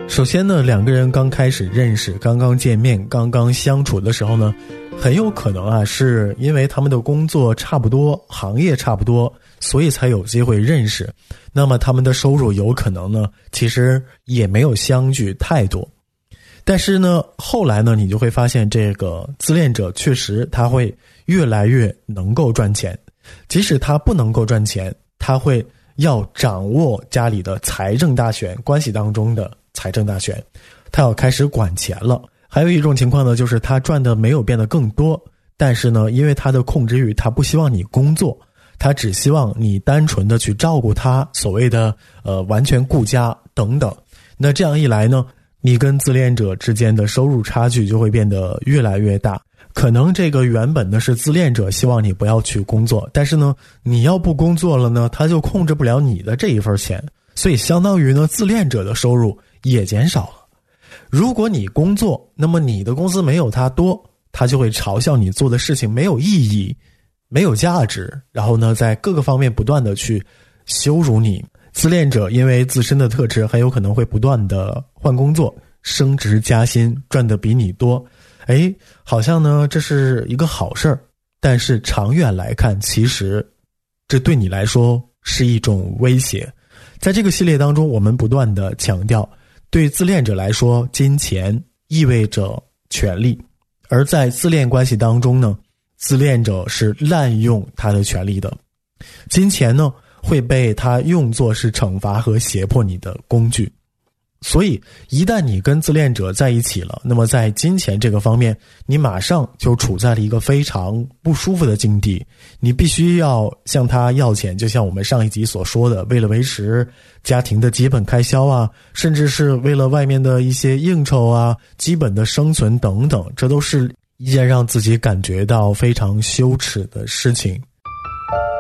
首先呢，两个人刚开始认识，刚刚见面，刚刚相处的时候呢，很有可能是因为他们的工作差不多，行业差不多，所以才有机会认识。那么他们的收入有可能呢，其实也没有相距太多。但是呢，后来呢，你就会发现这个自恋者确实他会越来越能够赚钱，即使他不能够赚钱，他会要掌握家里的财政大权，关系当中的财政大权，他要开始管钱了。还有一种情况呢，就是他赚的没有变得更多，但是呢，因为他的控制欲，他不希望你工作，他只希望你单纯的去照顾他，所谓的完全顾家等等。那这样一来呢，你跟自恋者之间的收入差距就会变得越来越大。可能这个原本呢是自恋者希望你不要去工作，但是呢，你要不工作了呢，他就控制不了你的这一份钱，所以相当于呢，自恋者的收入也减少了。如果你工作，那么你的工资没有他多，他就会嘲笑你做的事情没有意义，没有价值，然后呢，在各个方面不断的去羞辱你。自恋者因为自身的特质，很有可能会不断的换工作，升职加薪，赚得比你多。好像呢这是一个好事儿，但是长远来看，其实这对你来说是一种威胁。在这个系列当中，我们不断的强调，对自恋者来说，金钱意味着权利，而在自恋关系当中呢，自恋者是滥用他的权利的。金钱呢，会被他用作是惩罚和胁迫你的工具。所以一旦你跟自恋者在一起了，那么在金钱这个方面，你马上就处在了一个非常不舒服的境地。你必须要向他要钱，就像我们上一集所说的，为了维持家庭的基本开销啊，甚至是为了外面的一些应酬啊，基本的生存等等，这都是一件让自己感觉到非常羞耻的事情。